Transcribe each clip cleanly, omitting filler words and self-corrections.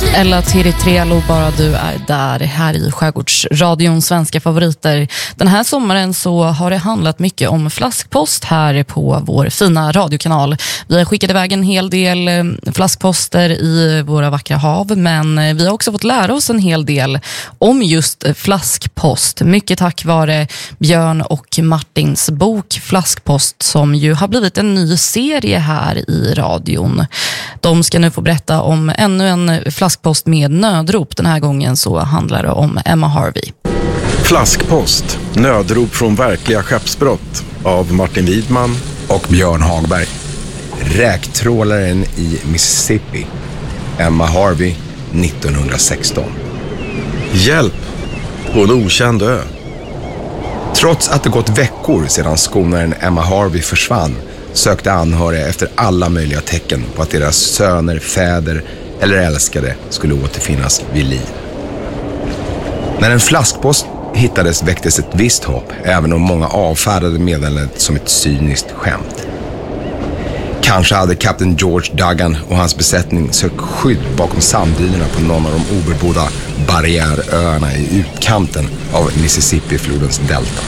Ella Tiritrelo, bara du är där, här i Skärgårdsradion, svenska favoriter. Den här sommaren så har det handlat mycket om flaskpost här på vår fina radiokanal. Vi har skickat iväg en hel del flaskposter i våra vackra hav, men vi har också fått lära oss en hel del om just flaskpost. Mycket tack vare Björn och Martins bok Flaskpost, som ju har blivit en ny serie här i radion. De ska nu få berätta om ännu en flaskpost med nödrop. Den här gången så handlar det om Emma Harvey. Flaskpost, nödrop från verkliga skeppsbrott av Martin Widman och Björn Hagberg. Räktrålaren i Mississippi, Emma Harvey, 1916. Hjälp på en okänd ö. Trots att det gått veckor sedan skonaren Emma Harvey försvann sökte anhöriga efter alla möjliga tecken på att deras söner, fäder eller älskade skulle återfinnas vid liv. När en flaskpost hittades väcktes ett visst hopp, även om många avfärdade meddelandet som ett cyniskt skämt. Kanske hade kapten George Duggan och hans besättning sökt skydd bakom sanddynerna på någon av de obebodda barriäröarna i utkanten av Mississippi-flodens delta.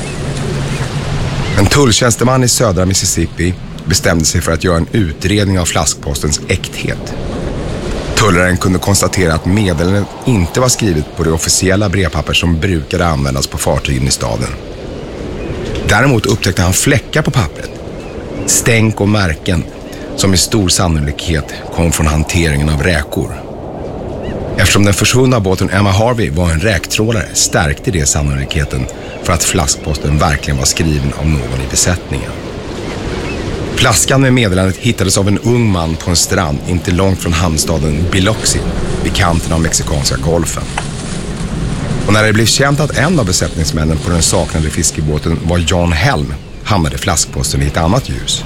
En tulltjänsteman i södra Mississippi bestämde sig för att göra en utredning av flaskpostens äkthet. Tullaren kunde konstatera att meddelandet inte var skrivet på det officiella brevpapper som brukade användas på fartygen i staden. Däremot upptäckte han fläckar på pappret, stänk och märken som med stor sannolikhet kom från hanteringen av räkor. Eftersom den försvunna båten Emma Harvey var en räktrålare stärkte det sannolikheten för att flaskposten verkligen var skriven av någon i besättningen. Flaskan med meddelandet hittades av en ung man på en strand inte långt från hamnstaden Biloxi vid kanten av Mexikanska golfen. Och när det blev känt att en av besättningsmännen på den saknade fiskebåten var John Helm hamnade flaskposten i ett annat ljus.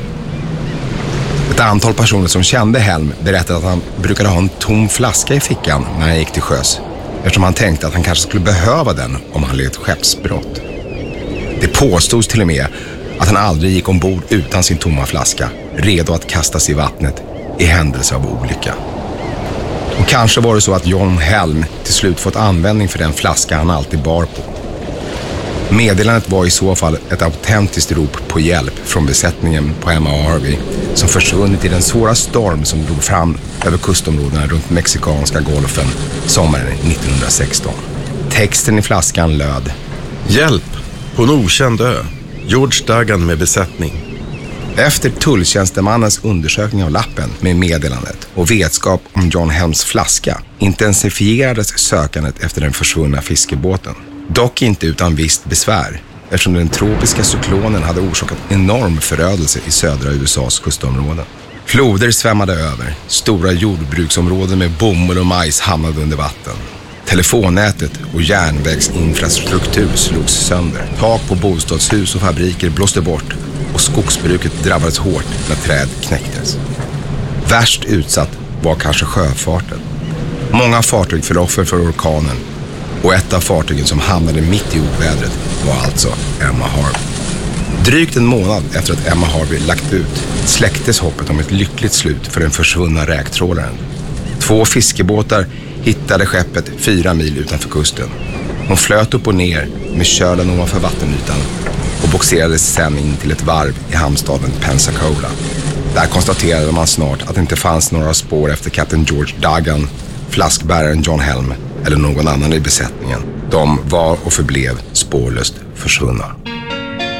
Ett antal personer som kände Helm berättade att han brukade ha en tom flaska i fickan när han gick till sjöss, eftersom han tänkte att han kanske skulle behöva den om han led ett skeppsbrott. Det påstods till och med att han aldrig gick ombord utan sin tomma flaska, redo att kastas i vattnet i händelse av olycka. Och kanske var det så att John Helm till slut fått användning för den flaska han alltid bar på. Meddelandet var i så fall ett autentiskt rop på hjälp från besättningen på Emma Harvey som försvunnit i den svåra storm som drog fram över kustområdena runt Mexikanska golfen sommaren 1916. Texten i flaskan löd: Hjälp på en okänd ö. George Duggan med besättning. Efter tulltjänstemannens undersökning av lappen med meddelandet och vetskap om John Helms flaska intensifierades sökandet efter den försvunna fiskebåten. Dock inte utan visst besvär, eftersom den tropiska cyklonen hade orsakat enorm förödelse i södra USAs kustområden. Floder svämmade över, stora jordbruksområden med bomull och majs hamnade under vatten. Telefonnätet och järnvägsinfrastruktur slogs sönder. Tak på bostadshus och fabriker blåste bort och skogsbruket drabbades hårt när träd knäcktes. Värst utsatt var kanske sjöfarten. Många fartyg föll offer för orkanen och ett av fartygen som hamnade mitt i ovädret var alltså Emma Harvey. Drygt en månad efter att Emma Harvey lagt ut släcktes hoppet om ett lyckligt slut för den försvunna räktrålaren. 2 fiskebåtar hittade skeppet 4 mil utanför kusten. Hon flöt upp och ner med kölen ovanför vattenytan och boxerades sen in till ett varv i hamnstaden Pensacola. Där konstaterade man snart att det inte fanns några spår efter kapten George Duggan, flaskbäraren John Helm eller någon annan i besättningen. De var och förblev spårlöst försvunna.